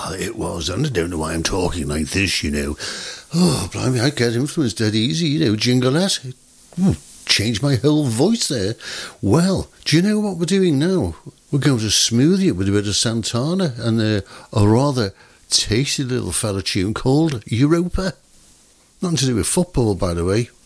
Oh, it was, and I don't know why I'm talking like this, you know. Oh, blimey, I get influenced dead easy, you know, Jingleette. Changed my whole voice there. Well, do you know what we're doing now? We're going to smoothie it with a bit of Santana and a rather tasty little fella tune called Europa. Nothing to do with football, by the way.